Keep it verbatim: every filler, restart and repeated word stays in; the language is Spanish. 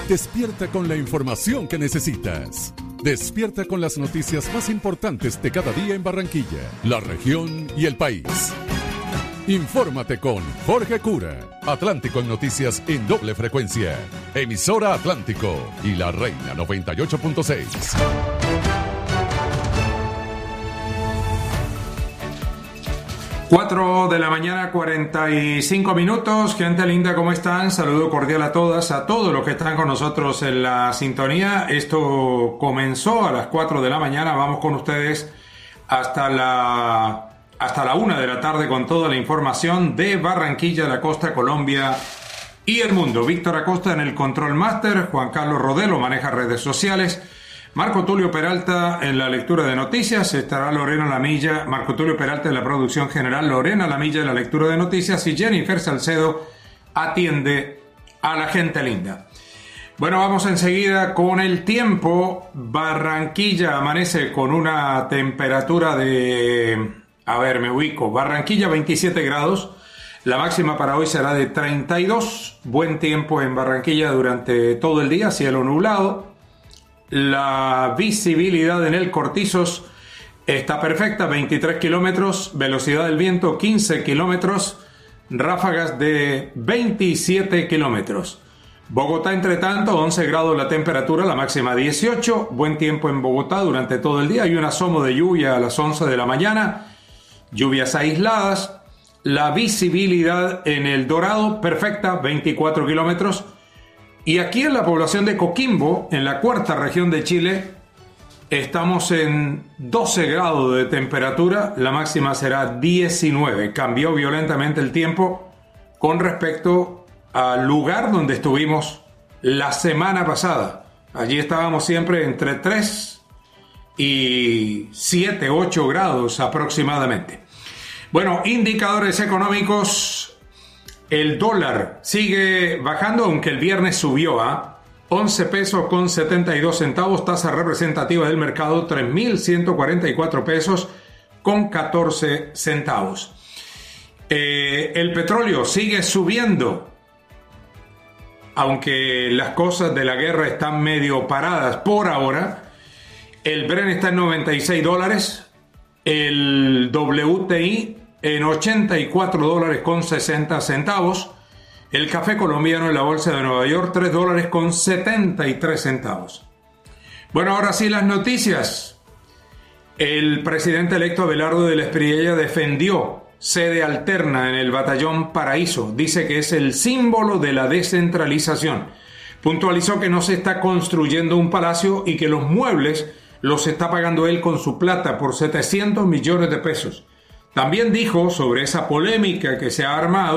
Despierta con la información que necesitas. Despierta con las noticias más importantes de cada día en Barranquilla, la región y el país. Infórmate con Jorge Cura, Atlántico en Noticias en doble frecuencia. Emisora Atlántico y La Reina noventa y ocho punto seis. Cuatro de la mañana, cuarenta y cinco minutos. Gente linda, ¿cómo están? Saludo cordial a todas, a todos los que están con nosotros en la sintonía. Esto comenzó a las cuatro de la mañana. Vamos con ustedes hasta la, hasta la una de la tarde con toda la información de Barranquilla, la costa, Colombia y el mundo. Víctor Acosta en el Control Master. Juan Carlos Rodelo maneja redes sociales. Marco Tulio Peralta en la lectura de noticias, estará Lorena Lamilla, Marco Tulio Peralta en la producción general, Lorena Lamilla en la lectura de noticias y Jennifer Salcedo atiende a la gente linda. Bueno, vamos enseguida con el tiempo. Barranquilla amanece con una temperatura de, a ver, me ubico, Barranquilla veintisiete grados, la máxima para hoy será de treinta y dos, buen tiempo en Barranquilla durante todo el día, cielo nublado. La visibilidad en el Cortizos está perfecta, veintitrés kilómetros, velocidad del viento quince kilómetros, ráfagas de veintisiete kilómetros. Bogotá, entre tanto, once grados la temperatura, la máxima dieciocho, buen tiempo en Bogotá durante todo el día, hay un asomo de lluvia a las once de la mañana, lluvias aisladas, la visibilidad en el Dorado perfecta, veinticuatro kilómetros. Y aquí en la población de Coquimbo, en la cuarta región de Chile, estamos en doce grados de temperatura, la máxima será diecinueve. Cambió violentamente el tiempo con respecto al lugar donde estuvimos la semana pasada. Allí estábamos siempre entre tres y siete, ocho grados aproximadamente. Bueno, indicadores económicos. El dólar sigue bajando, aunque el viernes subió a once pesos con setenta y dos centavos, tasa representativa del mercado tres mil ciento cuarenta y cuatro pesos con catorce centavos. Eh, el petróleo sigue subiendo, aunque las cosas de la guerra están medio paradas por ahora. El Brent está en noventa y seis dólares, el W T I en ochenta y cuatro dólares con sesenta centavos. El café colombiano en la bolsa de Nueva York, tres dólares con setenta y tres centavos. Bueno, ahora sí las noticias. El presidente electo Abelardo de la Espriella defendió sede alterna en el Batallón Paraíso. Dice que es el símbolo de la descentralización. Puntualizó que no se está construyendo un palacio y que los muebles los está pagando él con su plata por setecientos millones de pesos. También dijo sobre esa polémica que se ha armado